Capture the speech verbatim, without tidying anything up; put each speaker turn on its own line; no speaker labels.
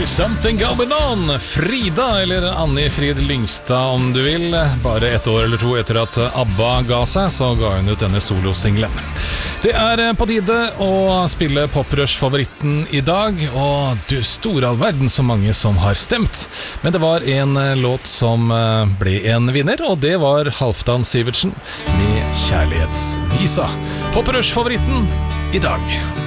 Something Going On, Frida, eller Annie Frid Lyngstad om du vil. Bare et år eller to etter at ABBA ga seg, så ga hun ut denne solosinglen. Det er på tide å spille Poprush-favoritten i dag, og du store all verden så mange som har stemt. Men det var en låt som ble en vinner, og det var Halvdan Sivertsen med Kjærlighetsvisa. Poprush-favoritten i dag.